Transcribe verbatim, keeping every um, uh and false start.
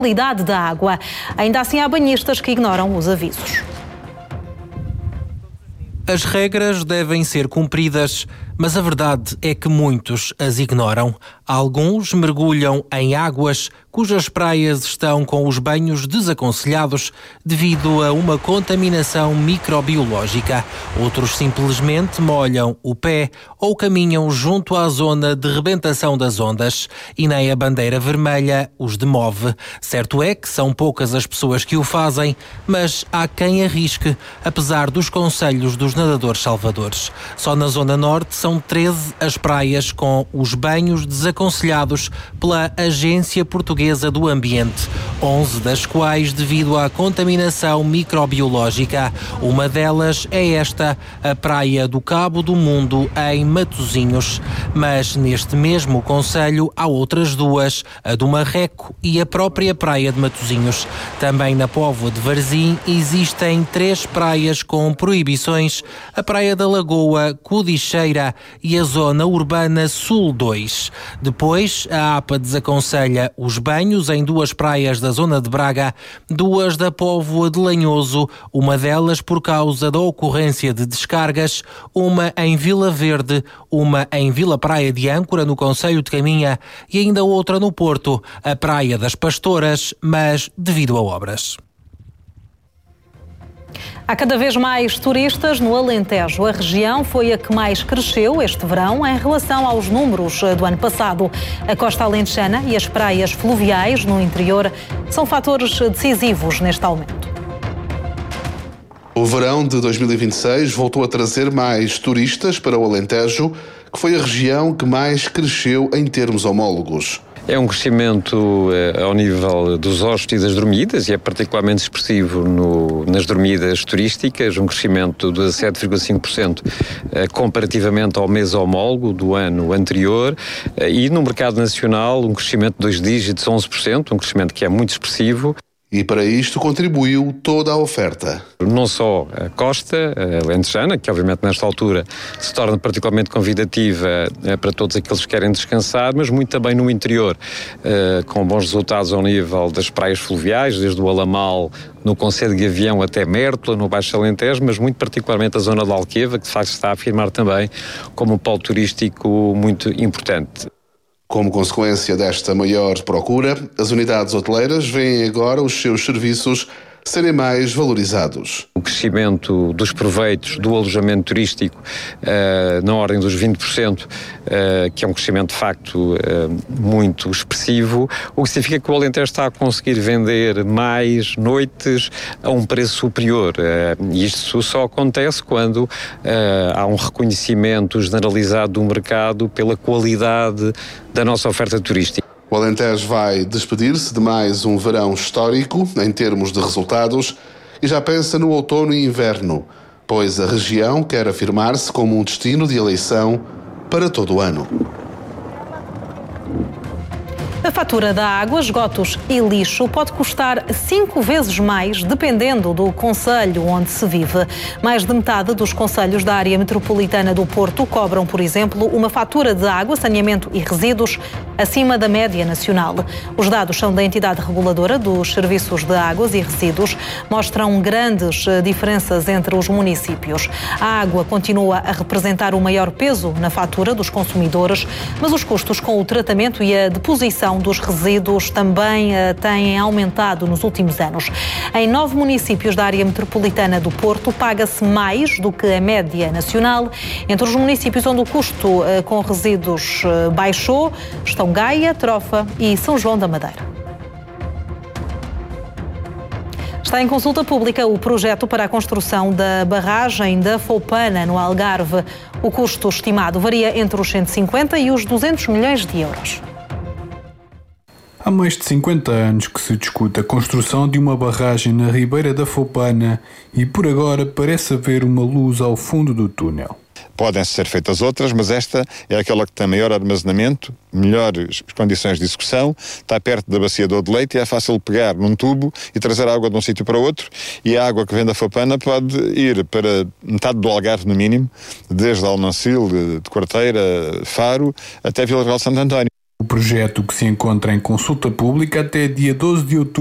qualidade da água. Ainda assim, há banhistas que ignoram os avisos. As regras devem ser cumpridas, mas a verdade é que muitos as ignoram. Alguns mergulham em águas cujas praias estão com os banhos desaconselhados devido a uma contaminação microbiológica. Outros simplesmente molham o pé ou caminham junto à zona de rebentação das ondas e nem a bandeira vermelha os demove. Certo é que são poucas as pessoas que o fazem, mas há quem arrisque, apesar dos conselhos dos nadadores salvadores. Só na Zona Norte são treze as praias com os banhos desaconselhados pela Agência Portuguesa do Ambiente, onze das quais devido à contaminação microbiológica. Uma delas é esta, a Praia do Cabo do Mundo, em Matosinhos. Mas neste mesmo concelho há outras duas, a do Marreco e a própria Praia de Matosinhos. Também na Póvoa de Varzim existem três praias com proibições, a Praia da Lagoa, Codicheira e a Zona Urbana Sul dois. Depois, a APA desaconselha os banhos em duas praias da zona de Braga, duas da Póvoa de Lanhoso, uma delas por causa da ocorrência de descargas, uma em Vila Verde, uma em Vila Praia de Âncora, no concelho de Caminha, e ainda outra no Porto, a Praia das Pastoras, mas devido a obras. Há cada vez mais turistas no Alentejo. A região foi a que mais cresceu este verão em relação aos números do ano passado. A costa alentejana e as praias fluviais no interior são fatores decisivos neste aumento. O verão de dois mil e vinte e seis voltou a trazer mais turistas para o Alentejo, que foi a região que mais cresceu em termos homólogos. É um crescimento eh, ao nível dos hóspedes e das dormidas e é particularmente expressivo no, nas dormidas turísticas, um crescimento de sete vírgula cinco por cento eh, comparativamente ao mês homólogo do ano anterior eh, e no mercado nacional um crescimento de dois dígitos, onze por cento, um crescimento que é muito expressivo. E para isto contribuiu toda a oferta. Não só a costa a alentejana, que obviamente nesta altura se torna particularmente convidativa para todos aqueles que querem descansar, mas muito também no interior, com bons resultados ao nível das praias fluviais, desde o Alamal, no concelho de Gavião até Mértola, no Baixo Alentejo, mas muito particularmente a zona de Alqueva, que de facto se está a afirmar também como um polo turístico muito importante. Como consequência desta maior procura, as unidades hoteleiras veem agora os seus serviços serem mais valorizados. O crescimento dos proveitos do alojamento turístico uh, na ordem dos vinte por cento, uh, que é um crescimento de facto uh, muito expressivo, o que significa que o Alentejo está a conseguir vender mais noites a um preço superior. Uh, e isto só acontece quando uh, há um reconhecimento generalizado do mercado pela qualidade da nossa oferta turística. O Alentejo vai despedir-se de mais um verão histórico em termos de resultados e já pensa no outono e inverno, pois a região quer afirmar-se como um destino de eleição para todo o ano. A fatura da água, esgotos e lixo pode custar cinco vezes mais, dependendo do concelho onde se vive. Mais de metade dos concelhos da área metropolitana do Porto cobram, por exemplo, uma fatura de água, saneamento e resíduos acima da média nacional. Os dados são da entidade reguladora dos serviços de águas e resíduos, mostram grandes diferenças entre os municípios. A água continua a representar o maior peso na fatura dos consumidores, mas os custos com o tratamento e a deposição dos resíduos também uh, têm aumentado nos últimos anos. Em nove municípios da área metropolitana do Porto, paga-se mais do que a média nacional. Entre os municípios onde o custo uh, com resíduos uh, baixou, estão Gaia, Trofa e São João da Madeira. Está em consulta pública o projeto para a construção da barragem da Foupana, no Algarve. O custo estimado varia entre os cento e cinquenta e os duzentos milhões de euros. Há mais de cinquenta anos que se discute a construção de uma barragem na Ribeira da Foupana e por agora parece haver uma luz ao fundo do túnel. Podem ser feitas outras, mas esta é aquela que tem maior armazenamento, melhores condições de execução, está perto da bacia do Leite e é fácil pegar num tubo e trazer a água de um sítio para outro, e a água que vem da Foupana pode ir para metade do Algarve no mínimo, desde Almancil, de Quarteira, Faro, até Vila Real de Santo António. O projeto, que se encontra em consulta pública até dia doze de outubro,